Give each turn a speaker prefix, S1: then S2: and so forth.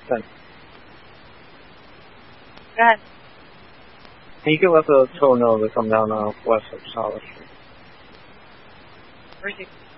S1: Then
S2: Go ahead.
S1: can you give us a tour know to come down west of Solid Street?
S2: Where's he?